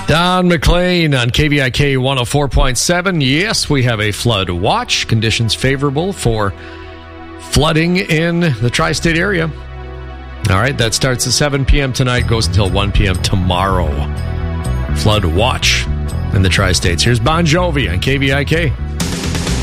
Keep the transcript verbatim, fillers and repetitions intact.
Don McLean on K V I K one oh four point seven. Yes, we have a flood watch. Conditions favorable for flooding in the tri-state area. All right, that starts at seven p.m. tonight, goes until one p.m. tomorrow. Flood watch in the tri-states. Here's Bon Jovi on K V I K.